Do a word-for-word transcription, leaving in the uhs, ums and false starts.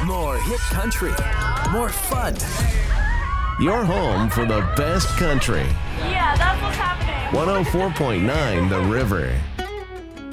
More hit country. More fun. Your home for the best country. Yeah, that's what's happening. one oh four point nine The River.